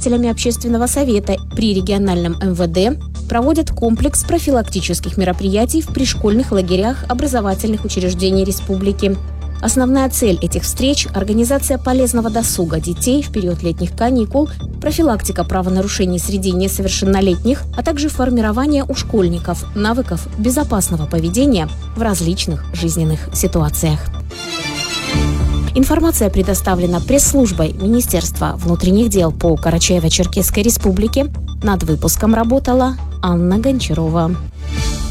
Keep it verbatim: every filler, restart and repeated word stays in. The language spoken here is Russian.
представителями общественного совета при региональном эм вэ дэ проводят комплекс профилактических мероприятий в пришкольных лагерях образовательных учреждений республики. Основная цель этих встреч – организация полезного досуга детей в период летних каникул, профилактика правонарушений среди несовершеннолетних, а также формирование у школьников навыков безопасного поведения в различных жизненных ситуациях. Информация предоставлена пресс-службой Министерства внутренних дел по Карачаево-Черкесской республике. Над выпуском работала Анна Гончарова.